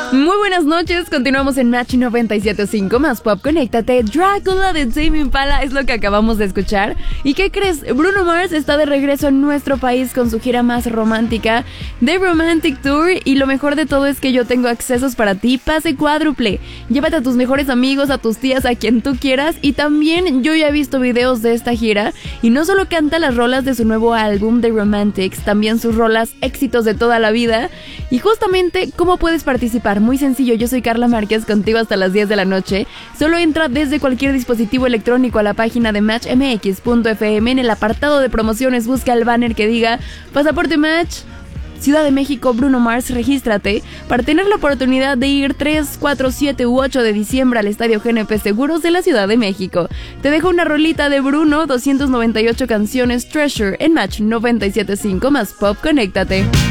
Muy buenas noches, continuamos en Match 97.5 más Pop. Conéctate. Drácula de Tame Impala es lo que acabamos de escuchar. ¿Y qué crees? Bruno Mars está de regreso en nuestro país con su gira más romántica, The Romantic Tour, y lo mejor de todo es que yo tengo accesos para ti, pase cuádruple. Llévate a tus mejores amigos, a tus tías, a quien tú quieras, y también yo ya he visto videos de esta gira y no solo canta las rolas de su nuevo álbum The Romantics, también sus rolas éxitos de toda la vida. Y justamente, ¿cómo puedes participar? Muy sencillo, yo soy Carla Márquez, contigo hasta las 10 de la noche. Solo entra desde cualquier dispositivo electrónico a la página de matchmx.fm. En el apartado de promociones busca el banner que diga Pasaporte Match Ciudad de México, Bruno Mars, regístrate para tener la oportunidad de ir 3, 4, 7 u 8 de diciembre al Estadio GNP Seguros de la Ciudad de México. Te dejo una rolita de Bruno, 298 canciones, Treasure, en Match 97.5 más Pop. Conéctate.